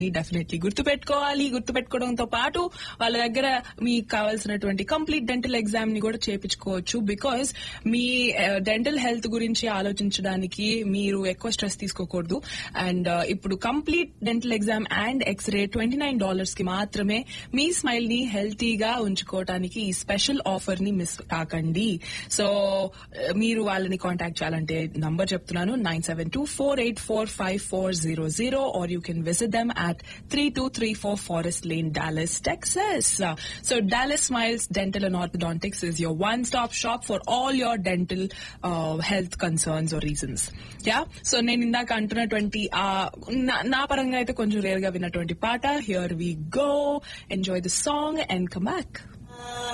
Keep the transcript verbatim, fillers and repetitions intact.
Definitely గుర్తుపెట్టుకోవాలి. గుర్తుపెట్టుకోవడంతో పాటు వాళ్ళ దగ్గర మీకు కావాల్సినటువంటి కంప్లీట్ డెంటల్ ఎగ్జామ్ ని కూడా చేపించుకోవచ్చు. బికాస్ మీ డెంటల్ హెల్త్ గురించి ఆలోచించడానికి మీరు ఎక్కువ స్ట్రెస్ తీసుకోకూడదు. అండ్ ఇప్పుడు complete dental exam and x ray twenty nine dollars కి మాత్రమే మీ స్మైల్ ని హెల్తీగా ఉంచుకోవటానికి ఈ స్పెషల్ ఆఫర్ ని మిస్ కాకండి. సో మీరు వాళ్ళని కాంటాక్ట్ చేయాలంటే నంబర్ చెప్తున్నాను, nine seven two four eight four five four zero zero, are you can visit them at three two three four Forest Lane, Dallas, Texas. Uh, so Dallas Smiles Dental and Orthodontics is your one-stop shop for all your dental uh, health concerns or reasons. Yeah. So నేను ఇందాక అంటున్నటువంటి నా పరంగా అయితే కొంచెం rare గా విన్నటువంటి పాట, here we go. Enjoy the song and come back.